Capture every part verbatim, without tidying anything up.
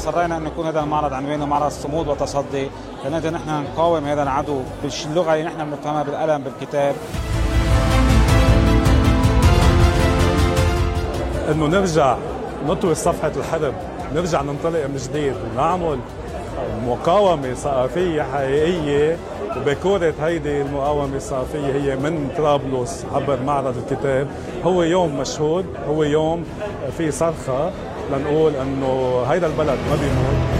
أصرينا أن يكون هذا المعرض عنوانه معرض صمود وتصدي، لنقدر نحن نقاوم هذا العدو باللغة اللي نحن بنفهمها بالقلم بالكتاب. إنه نرجع نطوي صفحة الحرب، نرجع ننطلق من جديد ونعمل مقاومة ثقافية حقيقية، وبكورة هيدي المقاومة الثقافية هي من طرابلس عبر معرض الكتاب. هو يوم مشهود، هو يوم في صرخة لنقول انه هيدا البلد ما بيموت.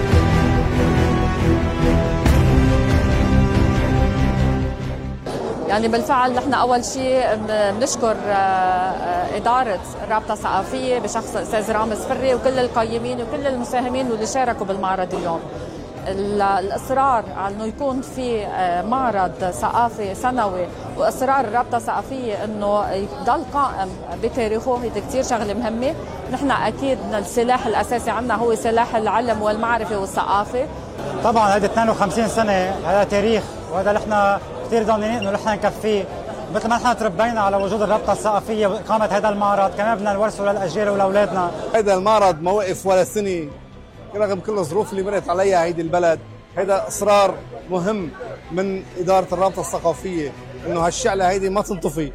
يعني بالفعل نحن أول شيء بنشكر إدارة الرابطة الثقافية بشخص الأستاذ رامز فري وكل القيمين وكل المساهمين واللي شاركوا بالمعرض اليوم. الإصرار على أنه يكون في معرض ثقافي سنوي وإصرار الرابطة الثقافية أنه يضل قائم بتاريخه هي كثير شغلة مهمة. نحن أكيد السلاح الأساسي عندنا هو سلاح العلم والمعرفة والثقافة. طبعا هذه اثنين وخمسين سنة هذا تاريخ، وهذا نحن كثير ضامنين انه نحن نكفيه. مثل ما نحن تربينا على وجود الرابطه الثقافيه واقامه هذا المعرض، كمان بدنا نورثه للاجيال ولاولادنا. هذا المعرض ما وقف ولا سنه رغم كل الظروف اللي مرت عليها هيدي البلد. هذا اصرار مهم من اداره الرابطه الثقافيه انه هالشعله هيدي ما تنطفي.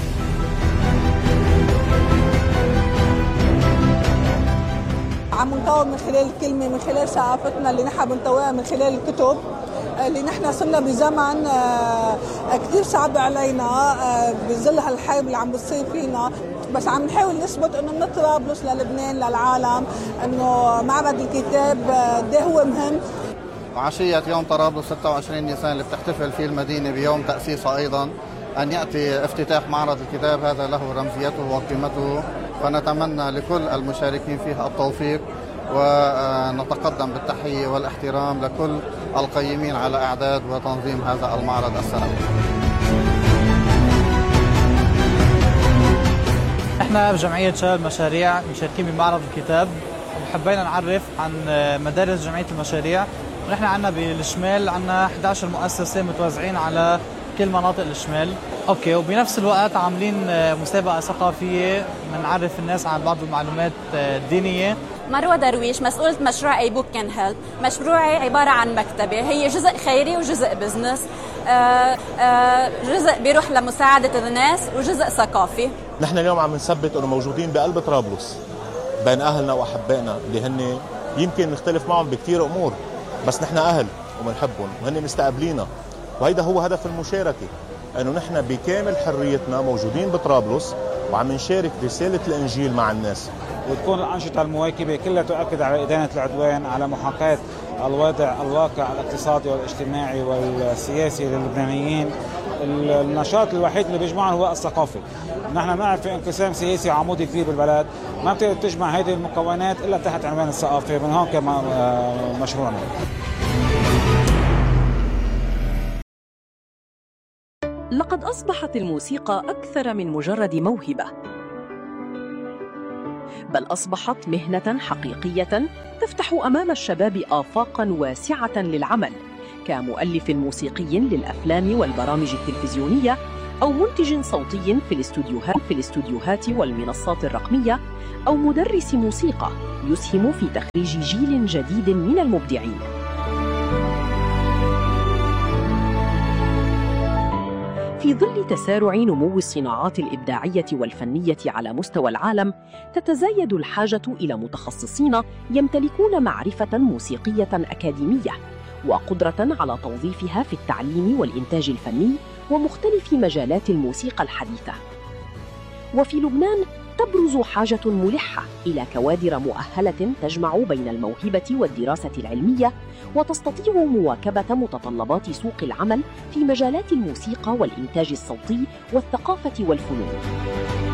عم نطور من خلال الكلمه، من خلال ثقافتنا اللي نحن بنطورها من خلال الكتب اللي نحن صرنا بزمن كثير صعب علينا بظل هالحرب اللي عم بتصير فينا، بس عم نحاول نثبت انه من طرابلس للبنان للعالم انه معرض الكتاب ده هو مهم. عشية يوم طرابلس ستة وعشرين نيسان اللي بتحتفل فيه المدينة بيوم تأسيسها أيضا، أن يأتي افتتاح معرض الكتاب هذا له رمزيته وقيمته، فنتمنى لكل المشاركين فيها التوفيق، ونتقدم بالتحية والاحترام لكل القيمين على إعداد وتنظيم هذا المعرض السنوي. احنا بجمعية شباب المشاريع مشاركين بمعرض الكتاب، وحبينا نعرف عن مدارس جمعية المشاريع. ونحن عندنا بالشمال عندنا إحدى عشرة مؤسسة متوزعين على كل مناطق الشمال. اوكي، وبنفس الوقت عاملين مسابقة ثقافية بنعرف الناس عن بعض المعلومات الدينية. مروة درويش، مسؤولة مشروع اي بوك كان هيلب. مشروعي عبارة عن مكتبة، هي جزء خيري وجزء بزنس، آآ آآ جزء بيروح لمساعدة الناس وجزء ثقافي. نحن اليوم عم نثبت انه موجودين بقلب طرابلس بين اهلنا واحبائنا اللي هن يمكن نختلف معهم بكثير امور، بس نحن اهل وبنحبهم وهن مستقبلينا، وهيدا هو هدف المشاركة، انه نحن بكامل حريتنا موجودين بطرابلس وعم نشارك رسالة الانجيل مع الناس. وتكون الأنشطة المواكبة كلها تؤكد على إدانة العدوان، على محاكاة الوضع الواقع الاقتصادي والاجتماعي والسياسي للبنانيين. النشاط الوحيد اللي بيجمعنا هو الثقافي. نحن نعرف في انقسام سياسي عمودي كبير بالبلد، ما بتقدر تجمع هذه المكونات إلا تحت عنوان الثقافة، من هون كمان مشروعنا. لقد أصبحت الموسيقى أكثر من مجرد موهبة، بل أصبحت مهنة حقيقية تفتح أمام الشباب آفاقاً واسعة للعمل، كمؤلف موسيقي للأفلام والبرامج التلفزيونية، أو منتج صوتي في الاستوديوهات في الاستوديوهات والمنصات الرقمية، أو مدرس موسيقى يسهم في تخريج جيل جديد من المبدعين. في ظل تسارع نمو الصناعات الإبداعية والفنية على مستوى العالم، تتزايد الحاجة إلى متخصصين يمتلكون معرفة موسيقية أكاديمية وقدرة على توظيفها في التعليم والإنتاج الفني ومختلف مجالات الموسيقى الحديثة. وفي لبنان تبرز حاجة ملحة إلى كوادر مؤهلة تجمع بين الموهبة والدراسة العلمية، وتستطيع مواكبة متطلبات سوق العمل في مجالات الموسيقى والإنتاج الصوتي والثقافة والفنون.